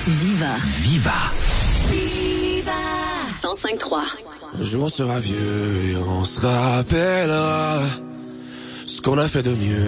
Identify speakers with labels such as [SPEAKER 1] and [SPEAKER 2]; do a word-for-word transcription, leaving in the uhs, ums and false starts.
[SPEAKER 1] Viva.
[SPEAKER 2] Viva.
[SPEAKER 1] Viva. cent cinq trois.
[SPEAKER 3] Un jour on sera vieux et on se rappellera ce qu'on a fait de mieux.